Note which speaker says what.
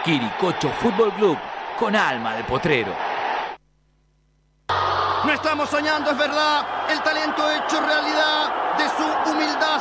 Speaker 1: Quiricocho Fútbol Club, con alma de potrero.
Speaker 2: No estamos soñando, es verdad, el talento hecho realidad de su humildad